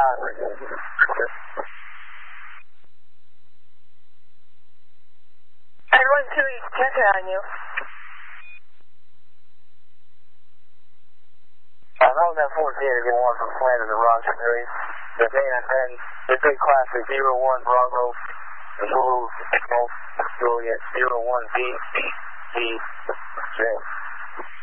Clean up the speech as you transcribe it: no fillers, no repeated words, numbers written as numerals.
Everyone 2 East, check it on you. I'm holding that 14 to get one from Flanders and Roger Series. The Dan 10, the big classic 01 Bravo, the Blue, Juliet 01 B, B, J.